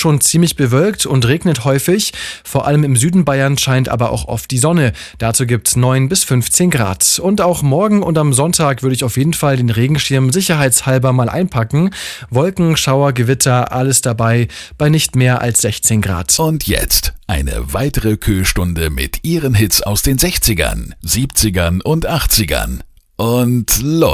schon ziemlich bewölkt und regnet häufig. Vor allem im Süden Bayern scheint aber auch oft die Sonne. Dazu gibt's 9 bis 15 Grad. Und auch morgen und am Sonntag würde ich auf jeden Fall den Regenschirm sicherheitshalber mal einpacken. Wolken, Schauer, Gewitter, alles dabei bei nicht mehr als 16 Grad. Und jetzt eine weitere Kühlstunde mit Ihren Hits aus den 60ern, 70ern und 80ern. Und los!